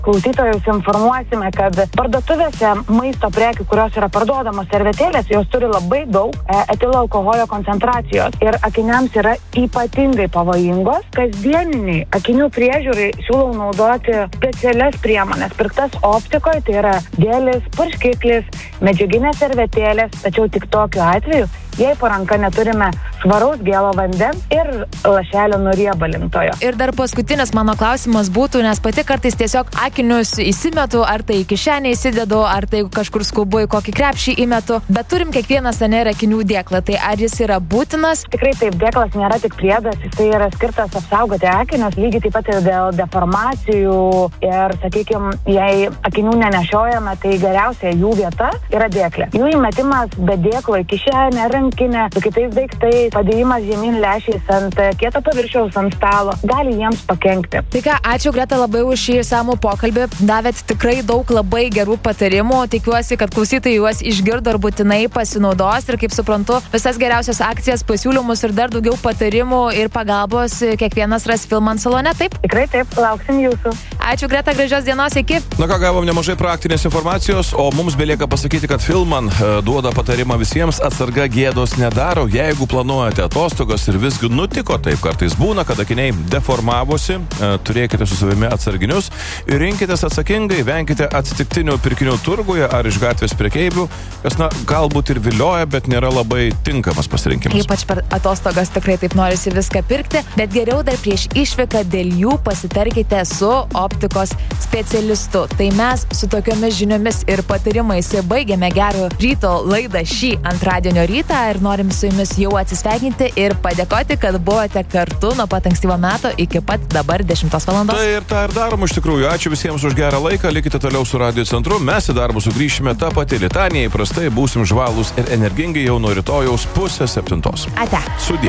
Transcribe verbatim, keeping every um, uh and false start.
klausytojus informuosime, kad parduotuvėse maisto prekių, kurios yra parduodamos servetėlės, jos turi labai daug etilo alkoholio koncentracijos ir akiniams yra ypatingai pavojingos. Kasdieniniai akinių priežiūrai siūlau naudoti specialias priemonės, pirktas optikoje, tai yra gelis, purškiklis, medžiaginės servetėlės, tačiau tik tokiu atveju, jei po ranka neturime švaraus gėlo vandens ir lašelio nuriebalintojo. Ir dar paskutinis mano klausimas būtų, nes pati kartais tiesiog akinius įsimetu, ar tai į kišenę įsidedu, ar tai kažkur skubu į kokį krepšį įmetu, bet turim kiekvienas ane ir akinių dėklą, tai ar jis yra būtinas? Tikrai taip, dėklas nėra tik priedas, jis tai yra skirtas apsaugoti akinius, lygiai taip pat ir dėl deformacijų ir, sakykime, jei akinių nenešiojame, tai geriausia jų vieta yra dėklė. Jų įmetimas be dėklo į kišenę, rankinę, su kitais daiktais, padėjimas žemyn lešiais ant kieto paviršiaus ant stalo gali jiems pakenkti. Tai ką, ačiū Greta labai už šį samų pokalbį, davėt tikrai daug labai gerų patarimų, tikiuosi, kad klausytojai juos išgirdo ir būtinai pasinaudos ir kaip suprantu, visas geriausias akcijas, pasiūlymus ir dar daugiau patarimų ir pagalbos kiekvienas ras Filman salone, taip? Tikrai taip, lauksim jūsų. Ačiū Greta, gražios dienos, iki. Na ką, gavom nemažai praktinės informacijos, o mums belieka pasakyti, kad Filman duoda patarimą visiems, atsarga gėdos nedaro, jeigu planuojate atostogas ir visgi nutiko taip, kartais būna, kad akiniai deformavosi, turėkite su savimi atsarginius ir rinkitės atsakingai, venkite atsitiktinių pirkinių turguje ar iš gatvės prekeivių, kas, na, galbūt ir vilioja, bet nėra labai tinkamas pasirinkimas. Ypač per atostogas tikrai taip norisi viską pirkti, bet geriau dar prieš išvyką dėl jų pasitarkite su optikos specialistu. Tai mes su tokiomis žiniomis ir patarimais baigėme Gero ryto laidą šį antradienio rytą ir norim su jumis jau atsisveikinti ir padėkoti, kad buvote kartu nuo pat ankstyvo meto iki pat dabar dešimtos valandos. Tai ir tą ir darom iš tikrųjų. Ačiū visiems už gerą laiką, likite toliau su Radio Centru. Mes į darbą sugrįšime tą patį litanį, įprastai būsim žvalūs ir energingi jau nuo rytojaus pusės septintos. Ate. Sudie.